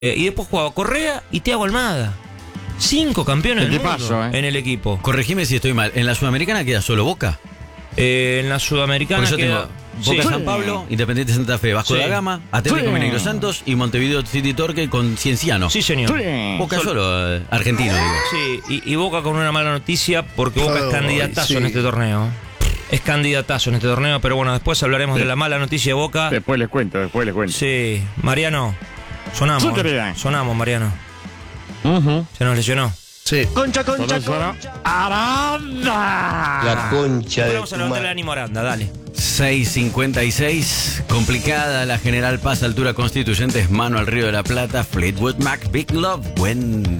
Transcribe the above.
Y después jugaba Correa y Thiago Almada. 5 campeones del mundo en el equipo. Corregime si estoy mal. ¿En la Sudamericana queda solo Boca? En la Sudamericana Porque yo queda... tengo Boca San Pablo, Independiente Santa Fe, Vasco da Gama, Atlético Mineiro Santos y Montevideo City Torque con Cienciano. Sí, señor. Boca solo, argentino, digo. Sí, y Boca con una mala noticia porque Boca es candidatazo en este torneo. Es candidatazo en este torneo, pero bueno, después hablaremos de la mala noticia de Boca. Después les cuento. Sí, Mariano, sonamos, Mariano. Se nos lesionó. Sí. Concha. ¡Aranda! La concha de Vamos a levantar el ánimo, Aranda, dale. 6:56, complicada la General Paz, altura Constituyentes, mano al Río de la Plata, Fleetwood Mac, Big Love, When